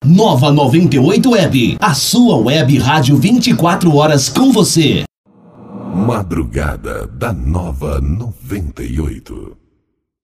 Nova 98 Web, a sua web rádio 24 horas com você. Madrugada da Nova 98.